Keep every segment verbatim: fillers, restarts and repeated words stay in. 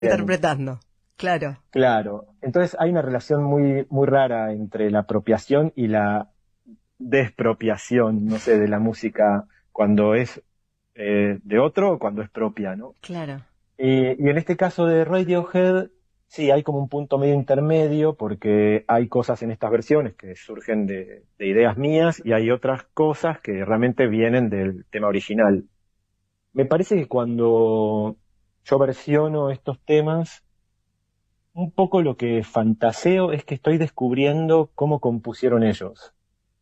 interpretando. Claro. Claro. Entonces hay una relación muy, muy rara entre la apropiación y la despropiación, no sé, de la música cuando es eh, de otro o cuando es propia, ¿no? Claro. Y, y en este caso de Radiohead, sí, hay como un punto medio intermedio porque hay cosas en estas versiones que surgen de, de ideas mías y hay otras cosas que realmente vienen del tema original. Me parece que cuando yo versiono estos temas, un poco lo que fantaseo es que estoy descubriendo cómo compusieron ellos.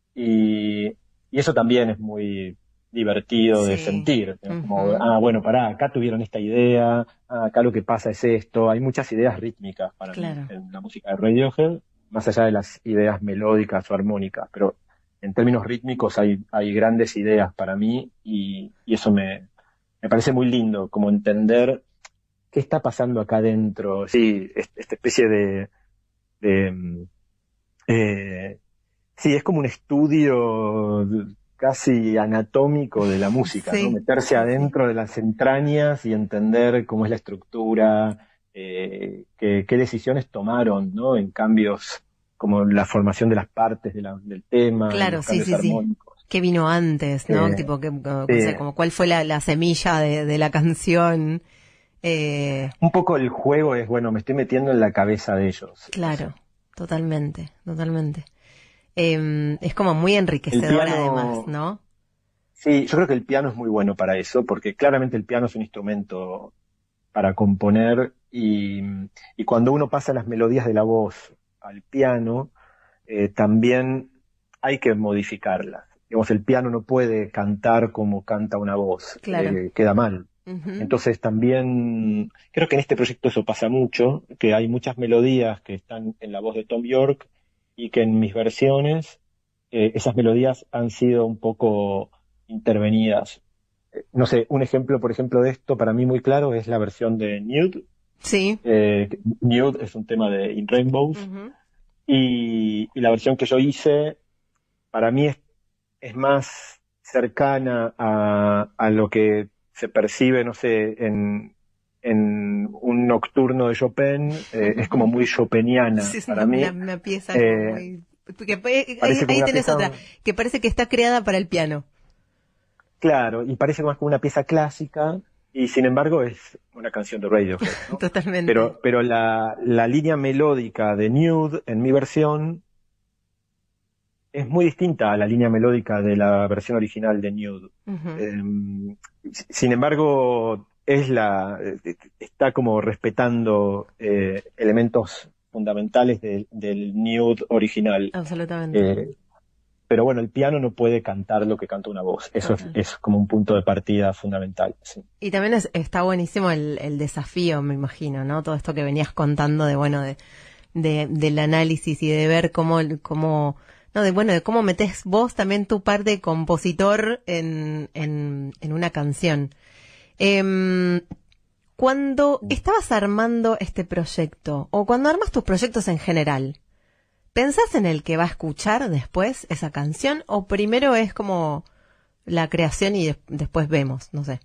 Y, y eso también es muy divertido de Sí. sentir, ¿no? Como, Ujú. ah, bueno, pará, acá tuvieron esta idea, ah, acá lo que pasa es esto. Hay muchas ideas rítmicas para mí Claro. en la música de Radiohead, más allá de las ideas melódicas o armónicas, pero en términos rítmicos hay, hay grandes ideas para mí y, y eso me, me parece muy lindo, como entender qué está pasando acá adentro. Sí, es- esta especie de, de, mm, eh, sí, es como un estudio casi anatómico de la música, ¿no? Sí, Meterse sí, sí. adentro de las entrañas y entender cómo es la estructura, eh, qué, qué decisiones tomaron, ¿no? En cambios como la formación de las partes de la- del tema, en Claro, los sí, cambios sí, sí. armónicos. ¿Qué vino antes, no? Eh, Tipo, que, no sí, sé, como cuál fue la, la semilla de, de la canción. Eh, un poco el juego es, bueno, me estoy metiendo en la cabeza de ellos, claro, eso. totalmente, totalmente. Eh, es como muy El enriquecedor además, piano, ¿no? sí, yo creo que el piano es muy bueno para eso, porque claramente el piano es un instrumento para componer y, y cuando uno pasa las melodías de la voz al piano, eh, también hay que modificarlas. Digamos, el piano no puede cantar como canta una voz, Claro. eh, queda mal. Ujú. Entonces también creo que en este proyecto eso pasa mucho, que hay muchas melodías que están en la voz de Tom York y que en mis versiones eh, esas melodías han sido un poco intervenidas. Eh, No sé, un ejemplo, por ejemplo, de esto para mí muy claro es la versión de Nude. Sí. Eh, Nude es un tema de In Rainbows Ujú. y, y la versión que yo hice para mí es, es más cercana a, a lo que se percibe, no sé, en, en un nocturno de Chopin. Eh, es como muy chopiniana Sí, es para una, una, mí. una pieza como Eh, muy... porque eh, ahí, parece como ahí una tenés otra, pieza, que parece que está creada para el piano. claro, y parece más como una pieza clásica, y sin embargo es una canción de Radiohead, ¿no? Totalmente. Pero, pero la, la línea melódica de Nude en mi versión es muy distinta a la línea melódica de la versión original de Nude. Ujú. Eh, sin embargo, es la, eh, está como respetando eh, elementos fundamentales de- del Nude original. Absolutamente. Eh, pero bueno, el piano no puede cantar lo que canta una voz. Eso es, Total. es como un punto de partida fundamental. Sí. Y también es- está buenísimo el, el desafío, me imagino, ¿no? Todo esto que venías contando de, bueno, de, de- del análisis y de ver cómo, cómo, no, de, bueno, de cómo metes vos también tu parte de compositor en, en, en una canción. Em, cuando estabas armando este proyecto, o cuando armas tus proyectos en general, ¿pensás en el que va a escuchar después esa canción? ¿O primero es como la creación y des- después vemos? No sé.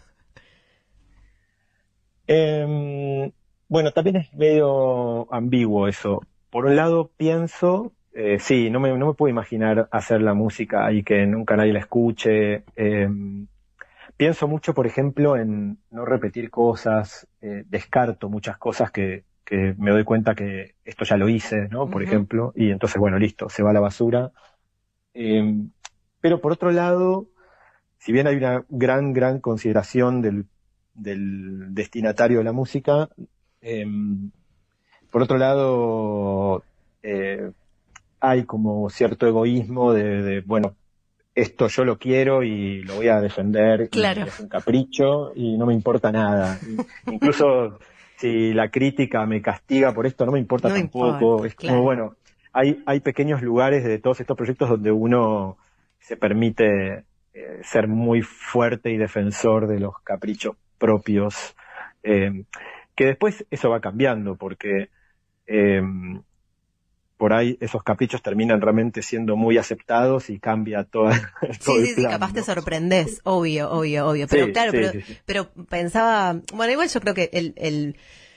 Eh, bueno, también es medio ambiguo eso. Por un lado pienso, eh, sí, no me, no me puedo imaginar hacer la música y que nunca nadie la escuche. Eh, pienso mucho, por ejemplo, en no repetir cosas, eh, descarto muchas cosas que, que me doy cuenta que esto ya lo hice, ¿no? Por Ujú. ejemplo, y entonces, bueno, listo, se va a la basura. Eh, pero por otro lado, si bien hay una gran, gran consideración del, del destinatario de la música, eh, por otro lado, eh, hay como cierto egoísmo de, de, bueno, esto yo lo quiero y lo voy a defender Claro, y es un capricho y no me importa nada. Y incluso si la crítica me castiga por esto, no me importa no tampoco. importa, Es como, claro. bueno, hay, hay pequeños lugares de todos estos proyectos donde uno se permite eh, ser muy fuerte y defensor de los caprichos propios, eh, que después eso va cambiando porque eh, por ahí esos caprichos terminan realmente siendo muy aceptados y cambia toda, todo Sí, el sí, sí, plan, capaz te ¿no? sorprendes, obvio, obvio, obvio. Pero Sí, claro, sí, pero, sí, sí. pero pensaba, bueno, igual yo creo que el, el,